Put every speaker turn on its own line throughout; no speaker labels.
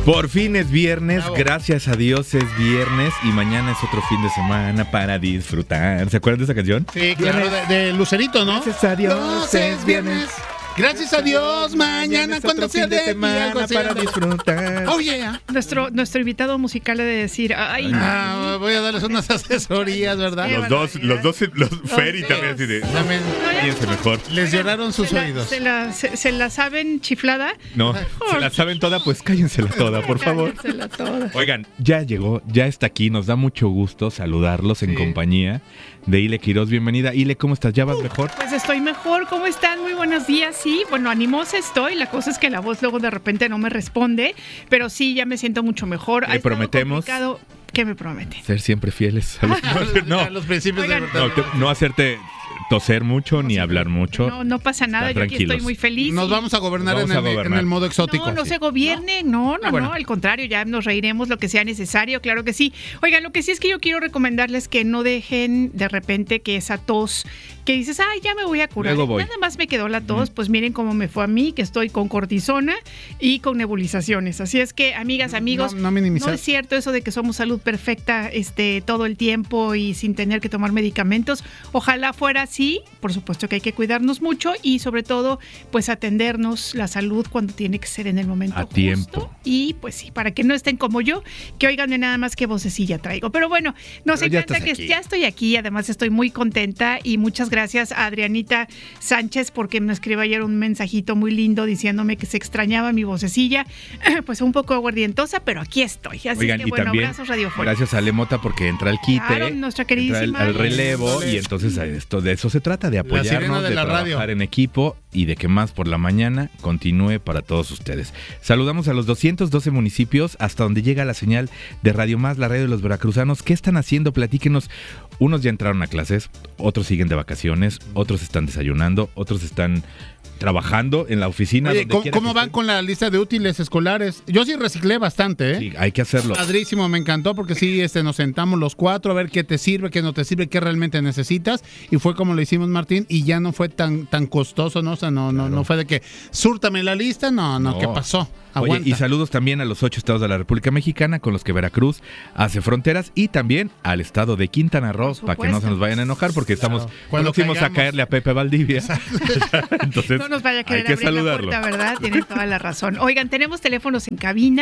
Por fin es viernes,
Bravo.
Gracias a Dios es viernes y mañana es otro fin de semana para disfrutar. ¿Se acuerdan de esa canción?
Sí, claro, de Lucerito, ¿no?
Gracias a Dios es viernes.
Gracias a Dios, mañana cuando sea de
semana
algo
para disfrutar.
Oh, yeah.
Nuestro invitado musical ha de decir, ay,
Voy a darles unas asesorías, ¿verdad?
Los Ferry
Sí.
también así de.
También
Piense mejor.
les lloraron sus oídos.
¿Se la saben chiflada?
No, se la saben toda, pues cállensela toda, por favor.
Cállensela toda.
Oigan, ya llegó, ya está aquí, nos da mucho gusto saludarlos en
Sí.
compañía de Ile Quiroz. Bienvenida. Ile, ¿cómo estás? ¿Ya vas mejor?
Pues estoy mejor, ¿cómo están? Muy buenos días, sí, bueno, animosa estoy, la cosa es que la voz luego de repente no me responde, pero sí, ya me siento mucho mejor.
Le prometemos.
¿Qué me promete?
Ser siempre fieles a los
A los principios
Oigan,
de verdad.
no hacerte toser mucho ni hablar mucho.
No pasa nada, yo aquí
tranquilos.
estoy muy feliz.
Nos vamos a gobernar,
Vamos a
en
gobernar.
el modo exótico.
No se gobierne, no,
bueno.
al contrario, ya nos reiremos lo que sea necesario, claro que sí. Oigan, lo que sí es que yo quiero recomendarles que no dejen de repente que esa tos, que dices, ay, ya me voy a curar.
Luego voy.
Nada más me quedó la tos, pues miren cómo me fue a mí, que estoy con cortisona y con nebulizaciones. Así es que, amigas, amigos,
No minimizar.
no es cierto eso de que somos salud perfecta todo el tiempo y sin tener que tomar medicamentos. Ojalá fuera así, por supuesto que hay que cuidarnos mucho y sobre todo, pues atendernos la salud cuando tiene que ser en el momento
A
justo.
tiempo.
Y pues sí, para que no estén como yo, que oigan de nada más que vocecilla traigo. Pero bueno, nos
Pero ya
encanta
estás
que
aquí.
ya estoy aquí, además estoy muy contenta y muchas gracias a Adrianita Sánchez porque me escribió ayer un mensajito muy lindo diciéndome que se extrañaba mi vocecilla, pues un poco aguardientosa, pero aquí estoy. Así
Oigan,
que
y
bueno,
también
abrazos radiofónicos.
gracias a Lemota porque entra al quite,
Claro, nuestra queridísima
entra al relevo
Ale.
y entonces de eso se trata, de
sirena
apoyarnos,
de
de
la
trabajar
radio.
en equipo y de que Más por la Mañana continúe para todos ustedes. Saludamos a los 212 municipios hasta donde llega la señal de Radio Más, la radio de los veracruzanos. ¿Qué están haciendo? Platíquenos. Unos ya entraron a clases, otros siguen de vacaciones, otros están desayunando, otros están trabajando en la oficina.
Oye,
donde
¿cómo,
quiera
cómo
que
van
estén.
con la lista de útiles escolares? Yo sí reciclé bastante, ¿eh?
Sí, hay que hacerlo.
Padrísimo, me encantó porque sí, nos sentamos los cuatro a ver qué te sirve, qué no te sirve, qué realmente necesitas y fue como lo hicimos, Martín, y ya no fue tan costoso, ¿no? O sea, no fue de que súrtame la lista, no, ¿qué pasó? Aguanta.
Oye, y saludos también a los 8 estados de la República Mexicana con los que Veracruz hace fronteras y también al estado de Quintana Roo,
Por
para que no se nos vayan a enojar porque estamos
Cuando
próximos a
caigamos.
caerle a Pepe Valdivia. Entonces,
No nos vaya a
hay
querer
que
abrir
saludarlo.
la puerta, ¿verdad? Tienen toda la razón. Oigan, tenemos teléfonos en cabina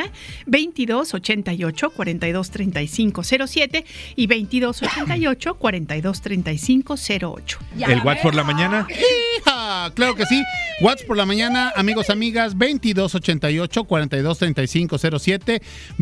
2288-423507 y 2288-423508.
El WhatsApp por la mañana.
¡Hija! Claro que sí. WhatsApp por la mañana, amigos, amigas, 2288-423507,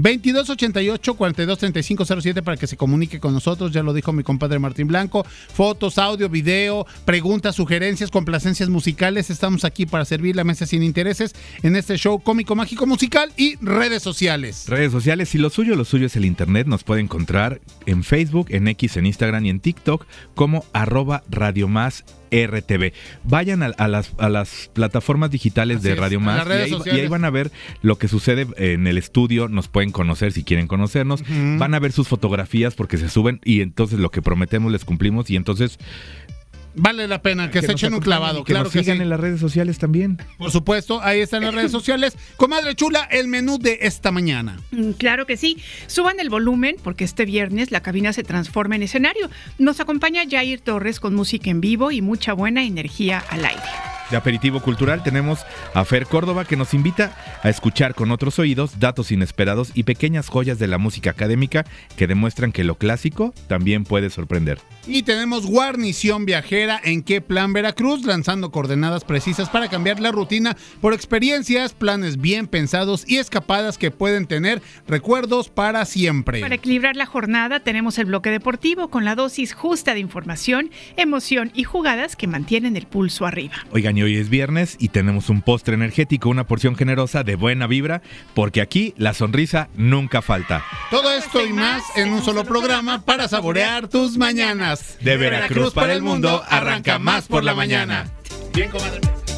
2288-423507 para que se comunique con nosotros, ya lo dijo mi compadre Martín Blanco, fotos, audio, video, preguntas, sugerencias, complacencias musicales, estamos aquí para servir la mesa sin intereses en este show cómico, mágico, musical y redes sociales.
Redes sociales, si lo suyo es el internet, nos puede encontrar en Facebook, en X, en Instagram y en TikTok como @RadioMásRTV. Vayan a las plataformas digitales
Así
de
es,
Radio
a
Más
las redes
y
sociales.
ahí van a ver lo que sucede en el estudio, nos pueden conocer si quieren conocernos, van a ver sus fotografías porque se suben y entonces lo que prometemos les cumplimos y entonces
Vale la pena que se
nos
echen un
acompañen
clavado,
y que
claro
nos
que
sigan
sí.
en las redes sociales también.
Por supuesto, ahí están las redes sociales. Comadre chula, el menú de esta mañana.
Claro que sí. Suban el volumen porque este viernes la cabina se transforma en escenario. Nos acompaña Jair Torres con música en vivo y mucha buena energía al aire.
De aperitivo cultural tenemos a Fer Córdoba que nos invita a escuchar con otros oídos datos inesperados y pequeñas joyas de la música académica que demuestran que lo clásico también puede sorprender.
Y tenemos guarnición viajera en Qué Plan Veracruz, lanzando coordenadas precisas para cambiar la rutina por experiencias, planes bien pensados y escapadas que pueden tener recuerdos para siempre.
Para equilibrar la jornada tenemos el bloque deportivo con la dosis justa de información, emoción y jugadas que mantienen el pulso arriba.
Oigan, y hoy es viernes y tenemos un postre energético, una porción generosa de buena vibra, porque aquí la sonrisa nunca falta.
Todo esto y más en un solo programa para saborear tus mañanas.
De Veracruz para el mundo, arranca Más por la mañana.
Bien, comadre.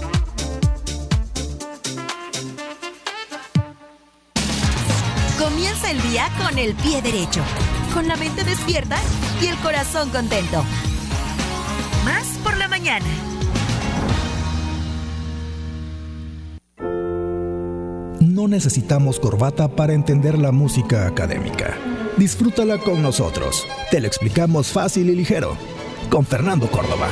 Comienza el día con el pie derecho, con la mente despierta y el corazón contento. Más por la mañana.
no necesitamos corbata para entender la música académica. Disfrútala con nosotros. Te lo explicamos fácil y ligero. Con Fernando Córdoba.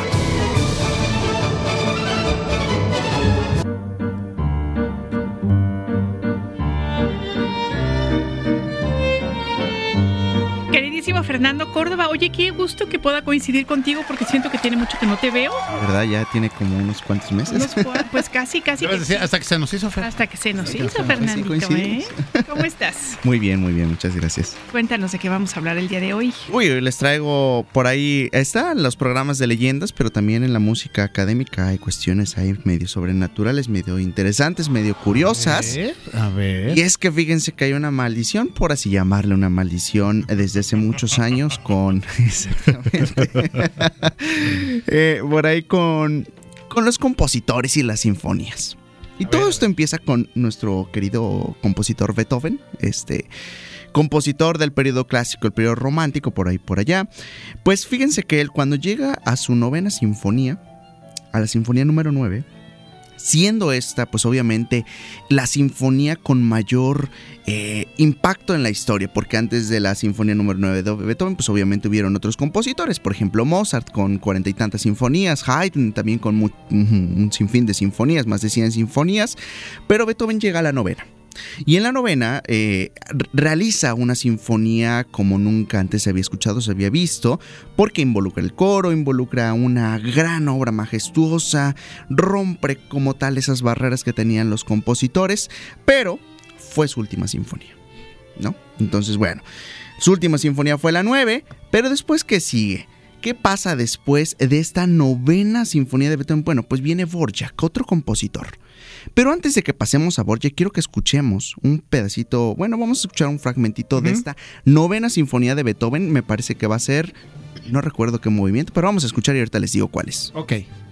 Queridísimo Fernando Córdoba, oye, qué gusto que pueda coincidir contigo porque siento que tiene mucho que no te veo.
¿Verdad? Ya tiene como unos cuantos meses.
Pues casi.
Hasta que se nos hizo, Fer.
Hasta que se nos hizo, Fernandito, ¿eh? ¿Cómo estás?
Muy bien, muchas gracias.
Cuéntanos de qué vamos a hablar el día de hoy.
Hoy les traigo por ahí, están los programas de leyendas, pero también en la música académica hay cuestiones ahí medio sobrenaturales, medio interesantes, medio curiosas.
A ver.
Y es que fíjense que hay una maldición, por así llamarle una maldición, desde hace muchos años con... Exactamente. Por ahí con los compositores y las sinfonías. Y todo esto empieza con nuestro querido compositor Beethoven, compositor del periodo clásico, el periodo romántico, por ahí por allá. Pues fíjense que él cuando llega a su 9ª sinfonía, a la sinfonía número 9, siendo esta, pues obviamente, la sinfonía con mayor impacto en la historia, porque antes de la sinfonía número 9 de Beethoven, pues obviamente hubieron otros compositores, por ejemplo Mozart con 40 y tantas sinfonías, Haydn también con un sinfín de sinfonías, más de 100 sinfonías, pero Beethoven llega a la 9ª. Y en la 9ª realiza una sinfonía como nunca antes se había escuchado, se había visto, porque involucra el coro, involucra una gran obra majestuosa, rompe como tal esas barreras que tenían los compositores, pero fue su última sinfonía, ¿no? Entonces, bueno, su última sinfonía fue la 9, pero después, ¿qué sigue? ¿Qué pasa después de esta 9ª sinfonía de Beethoven? Bueno, pues viene Dvořák, otro compositor. Pero antes de que pasemos a Dvořák, quiero que escuchemos un pedacito, bueno, vamos a escuchar un fragmentito de esta 9ª sinfonía de Beethoven. Me parece que va a ser, no recuerdo qué movimiento, pero vamos a escuchar y ahorita les digo cuál es.
Ok.